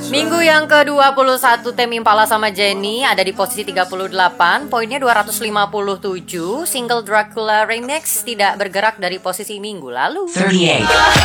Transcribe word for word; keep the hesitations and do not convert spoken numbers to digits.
Minggu yang ke dua puluh satu Tame Impala sama Jennie ada di posisi tiga puluh delapan, poinnya dua ratus lima puluh tujuh. Single Dracula Remix tidak bergerak dari posisi minggu lalu. thirty-eight.